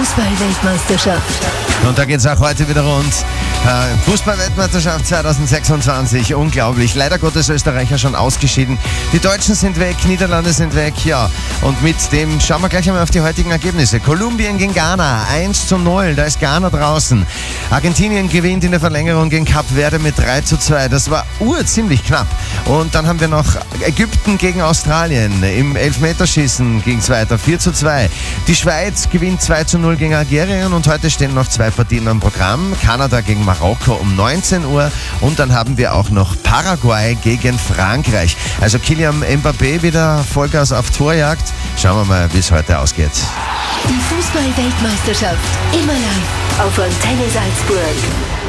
Fußball-Weltmeisterschaft. Und da geht es auch heute wieder rund. Fußball-Weltmeisterschaft 2026, unglaublich. Leider Gottes Österreicher schon ausgeschieden. Die Deutschen sind weg, Niederlande sind weg, ja. Und mit dem schauen wir gleich einmal auf die heutigen Ergebnisse. Kolumbien gegen Ghana, 1:0, da ist Ghana draußen. Argentinien gewinnt in der Verlängerung gegen Kap Verde mit 3:2. Das war ziemlich knapp. Und dann haben wir noch Ägypten gegen Australien. Im Elfmeterschießen ging es weiter, 4:2. Die Schweiz gewinnt 2:0 gegen Algerien und heute stehen noch 2 Partien am Programm. Kanada gegen Marokko um 19 Uhr und dann haben wir auch noch Paraguay gegen Frankreich. Also Kylian Mbappé wieder Vollgas auf Torjagd. Schauen wir mal, wie es heute ausgeht. Die Fußball-Weltmeisterschaft immer live auf Antenne Salzburg.